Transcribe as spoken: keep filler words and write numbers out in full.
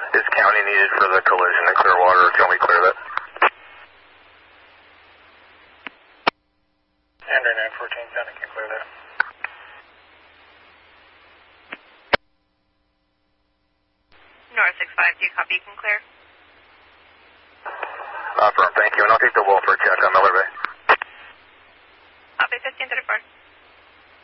Is county needed for the collision in Clearwater, or can we clear that? Andrew nine fourteen, county can clear that. North six five, do you copy? You can clear. Affirm, thank you, and I'll take the Wolf for a check on Miller Bay. Copy, fifteen thirty-four.